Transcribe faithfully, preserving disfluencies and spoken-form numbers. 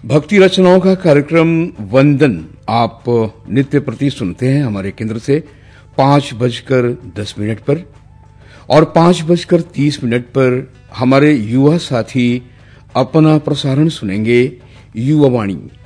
भक्ति रचनाओं का कार्यक्रम वंदन आप नित्य प्रति सुनते हैं हमारे केंद्र से पांच बजकर दस मिनट पर और पांच बजकर तीस मिनट पर हमारे युवा साथी अपना प्रसारण सुनेंगे युवा वाणी।